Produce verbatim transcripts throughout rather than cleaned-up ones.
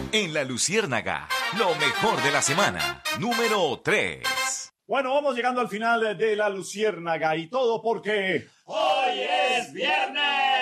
En La Luciérnaga, lo mejor de la semana, número tres. Bueno, vamos llegando al final de La Luciérnaga y todo porque... ¡Hoy es viernes!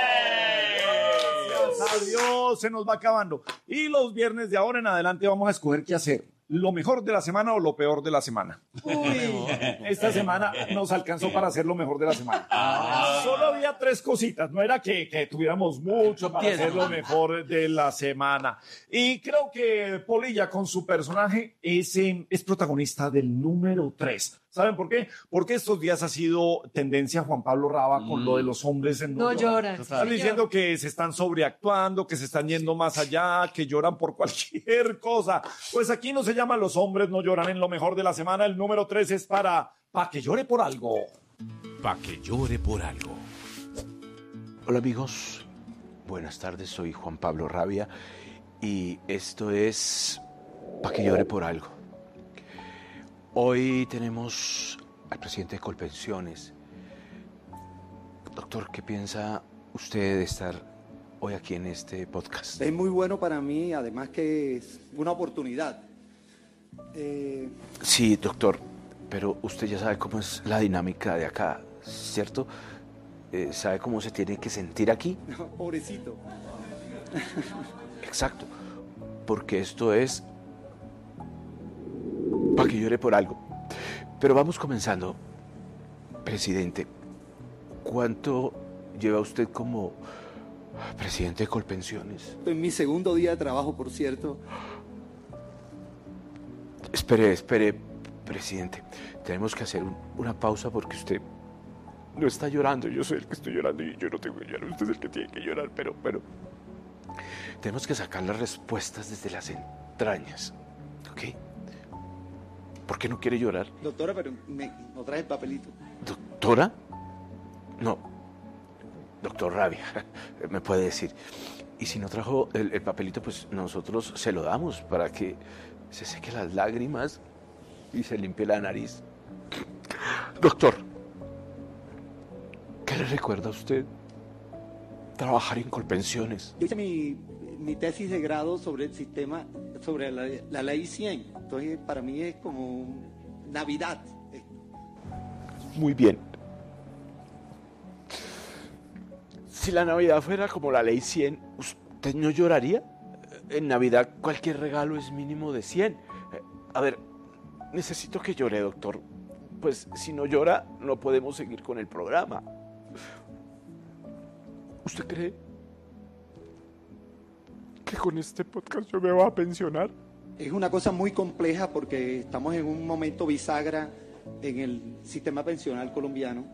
Adiós, se nos va acabando. Y los viernes de ahora en adelante vamos a escoger qué hacer. ¿Lo mejor de la semana o lo peor de la semana? Uy, esta semana nos alcanzó para hacer lo mejor de la semana. Ah. Solo había tres cositas, no era que, que tuviéramos mucho para hacer lo mejor de la semana. Y creo que Polilla con su personaje es, es protagonista del número tres. ¿Saben por qué? Porque estos días ha sido tendencia Juan Pablo Raba con mm. lo de los hombres en no, no lloran. Están diciendo que se están sobreactuando, que se están yendo más allá, que lloran por cualquier cosa. Pues aquí no se llama Los hombres no lloran en lo mejor de la semana. El número tres es para Pa' que llore por algo. Pa' que llore por algo. Hola amigos, buenas tardes, soy Juan Pablo Rabia y esto es Pa' que llore por algo. Hoy tenemos al presidente de Colpensiones. Doctor, ¿qué piensa usted de estar hoy aquí en este podcast? Es muy bueno para mí, además que es una oportunidad. Eh... Sí, doctor, pero usted ya sabe cómo es la dinámica de acá, ¿cierto? Eh, ¿Sabe cómo se tiene que sentir aquí? No, pobrecito. Exacto, porque esto es para que llore por algo. Pero vamos comenzando. Presidente, ¿cuánto lleva usted como presidente de Colpensiones? En mi segundo día de trabajo, por cierto. Espere, espere, presidente. Tenemos que hacer un, una pausa porque usted no está llorando. Yo soy el que estoy llorando y yo no tengo que llorar. Usted es el que tiene que llorar, pero, pero... tenemos que sacar las respuestas desde las entrañas, ¿ok? ¿Por qué no quiere llorar? Doctora, pero me, no trae el papelito. ¿Doctora? No. Doctor Rabia, me puede decir. Y si no trajo el, el papelito, pues nosotros se lo damos para que se seque las lágrimas y se limpie la nariz. Doctor, ¿qué le recuerda a usted trabajar en Colpensiones? Yo hice mi, mi tesis de grado sobre el sistema, sobre la, la ley cien. Entonces, para mí es como Navidad. Muy bien. Si la Navidad fuera como la ley cien, ¿usted no lloraría? En Navidad cualquier regalo es mínimo de cien. A ver, necesito que llore, doctor. Pues si no llora, no podemos seguir con el programa. ¿Usted cree que con este podcast yo me voy a pensionar? Es una cosa muy compleja porque estamos en un momento bisagra en el sistema pensional colombiano.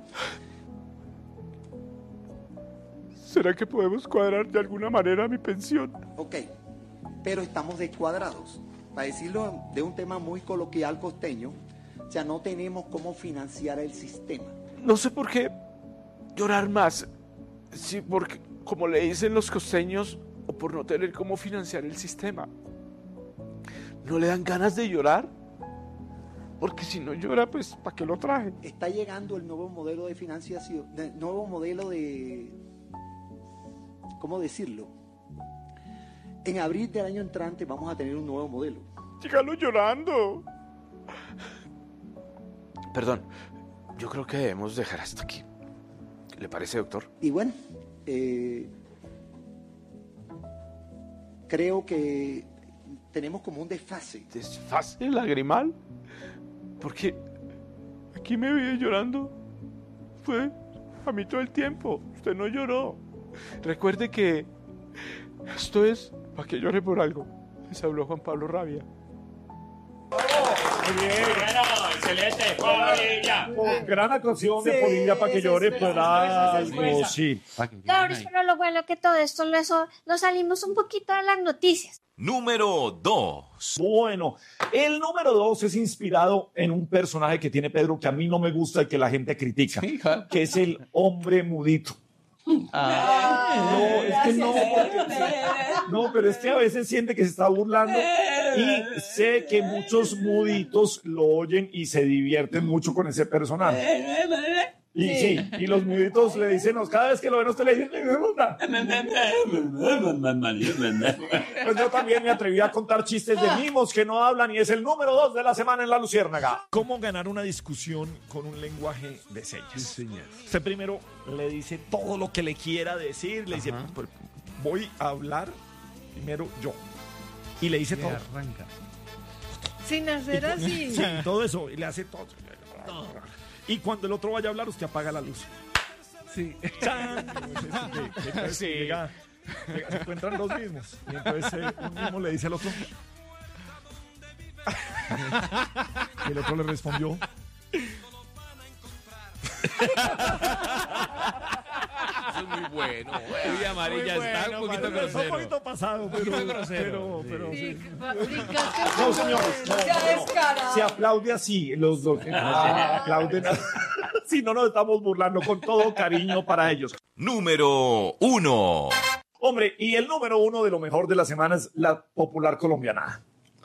¿Será que podemos cuadrar de alguna manera mi pensión? Ok, pero estamos descuadrados. Para decirlo de un tema muy coloquial costeño, o sea, no tenemos cómo financiar el sistema. No sé por qué llorar más. Sí, porque, como le dicen los costeños, o por no tener cómo financiar el sistema. ¿No le dan ganas de llorar? Porque si no llora, pues, ¿para qué lo traje? Está llegando el nuevo modelo de financiación, el nuevo modelo de... ¿Cómo decirlo? En abril del año entrante vamos a tener un nuevo modelo. Sígalo llorando. Perdón, yo creo que debemos dejar hasta aquí. ¿Le parece, doctor? Y bueno, eh, creo que tenemos como un desfase. ¿Desfase lagrimal? Porque aquí me vi llorando. Fue a mí todo el tiempo. Usted no lloró. Recuerde que esto es para que llore por algo. Les habló Juan Pablo Rabia. Muy bien. Bueno, excelente. Polilla. Oh, gran actuación de Polilla para que llore por algo. Sí. Claro, pero lo bueno que todo esto lo, eso, lo salimos un poquito de las noticias. Número dos. Bueno, el número dos es inspirado en un personaje que tiene Pedro que a mí no me gusta y que la gente critica, que es el hombre mudito. Ah, no, es que no, no, pero es que a veces siente que se está burlando y sé que muchos muditos lo oyen y se divierten mucho con ese personaje. Y sí, y los muditos le dicen, cada vez que lo ven a usted le dicen, pues yo también me atreví a contar chistes de mimos que no hablan y es el número dos de la semana en La Luciérnaga. ¿Cómo ganar una discusión con un lenguaje de señas? Sí, señor. Usted primero le dice todo lo que le quiera decir, le dice, pues, voy a hablar primero yo. Y le dice todo. Arranca. Sin hacer así. Sí, todo eso, y le hace todo. Y cuando el otro vaya a hablar, usted apaga la luz. Sí. ¡Chan! Entonces, Sí. llega, llega, se encuentran los mismos. Y entonces eh, un mismo le dice al otro. Y el otro le respondió. Eso es muy bueno. Uy, amarilla Muy está bueno, un poquito padre, está grosero. un poquito pasado, pero, poquito grosero. pero, pero Sí, sí. fabricaste No, como- señores, no, Ya no, no. descarado. Se aplaude así, los dos. Ah, aplauden. Si no nos estamos burlando con todo cariño para ellos. Número uno. Hombre, y el número uno de lo mejor de la semana es la popular colombiana.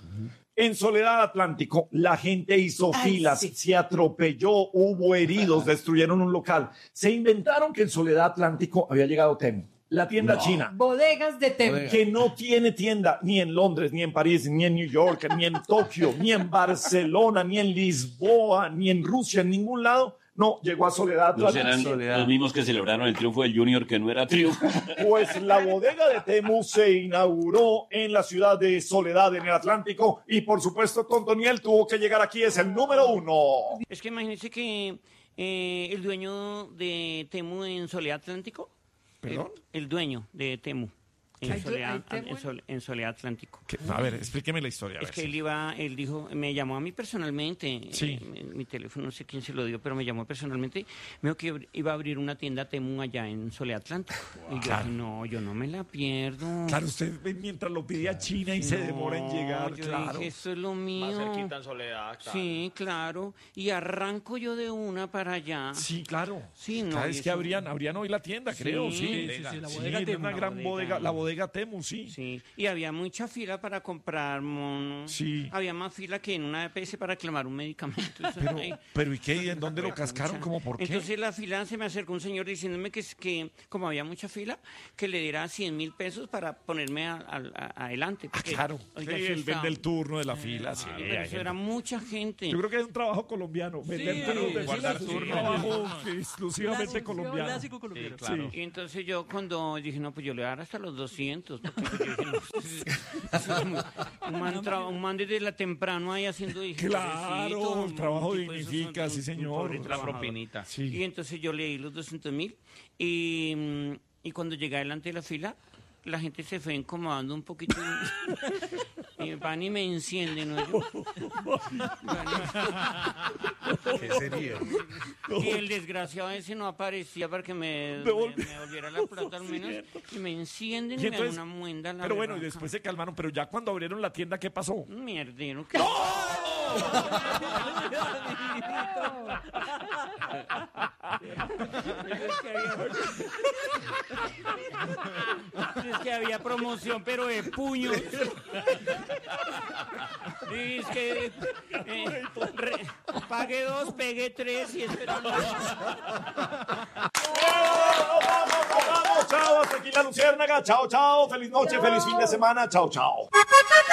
En Soledad Atlántico, la gente hizo Ay, filas, sí. se atropelló, hubo heridos, destruyeron un local. Se inventaron que en Soledad Atlántico había llegado Temu, la tienda china, Bodegas de Temu. que no tiene tienda ni en Londres, ni en París, ni en New York, ni en Tokio, ni en Barcelona, ni en Lisboa, ni en Rusia, en ningún lado. No, llegó a Soledad No Atlántico. serán Soledad. los mismos que celebraron el triunfo del Junior, que no era triunfo. Pues la bodega de Temu se inauguró en la ciudad de Soledad, en el Atlántico, y por supuesto Tontoniel tuvo que llegar aquí, es el número uno. Es que imagínense que eh, el dueño de Temu en Soledad Atlántico. ¿Perdón? El, el dueño de Temu en ¿Hay du- Soledad, hay Temu en, Sol- en Soledad Atlántico. ¿Qué? A ver, explíqueme la historia. a Es ver que si- él iba, él dijo, me llamó a mí personalmente, Sí. eh, mi, mi teléfono no sé quién se lo dio, pero me llamó personalmente, me dijo que abri- iba a abrir una tienda Temu allá en Soledad Atlántico. Y yo Claro. dije, no, yo no me la pierdo. Claro, usted ve mientras lo pide a China y se No, demora en llegar, yo claro. dije, esto es lo mío. Más cerquita en Soledad, claro. Sí, claro. Y arranco yo de una para allá. Sí, claro. Sí, no, Claro, y es que eso- abrían, abrían hoy la tienda, creo, sí. Sí, sí, sí, la Sí, bodega era Temu. una La gran bodega. bodega, la bodega Temu, sí. Sí, y había mucha fila para comprar monos. Sí. Había más fila que en una E P S para reclamar un medicamento. Eso Pero, ahí. pero ¿y qué? ¿Y en dónde lo Había cascaron? mucha- ¿Cómo por qué? Entonces la fila se me acercó un señor diciéndome que, es que como había mucha fila, que le diera cien mil pesos para ponerme a- a- a- adelante. Ah, porque, claro. oiga, Sí, eso él estaba- vende el turno de la fila, sí. Pero hay eso gente. era mucha gente. Yo creo que es un trabajo colombiano. Vender turnos de guardar filas es un turnos. trabajo exclusivamente Clásico, colombiano. clásico colombiano. Sí, claro. Y entonces yo cuando dije, no, pues yo le voy a dar hasta los doscientos. Porque yo dije, no, eso es muy- un, man tra- un man desde la temprano ahí haciendo... dije, Claro, pobrecito, el trabajo un tipo de esos, dignifica, un- sí, un señor. pobre La trabajador. propinita. Y Sí. entonces yo leí los doscientos mil y, mm, y cuando llegué delante de la fila, la gente se fue incomodando un poquito y, y van y me encienden, ¿no? Yo- van y- ¿Qué sería? y el desgraciado ese no aparecía para que me, me, Devolvi- me volviera la plata al menos. Y me encienden y, Y me dan entonces- una muenda. La Pero bueno, y berraca. después se calmaron. Pero ya cuando abrieron la tienda, ¿qué pasó? Un mierdero. ¿Qué? Es que había- Es que había promoción, pero de puños. Y es que eh, re- pagué dos, pegué tres y esperando. ¡Nos vamos, nos vamos! ¡Chao! Hasta aquí la Luciérnaga. ¡Chao, chao! ¡Feliz noche, feliz fin de semana! ¡Chao, chao!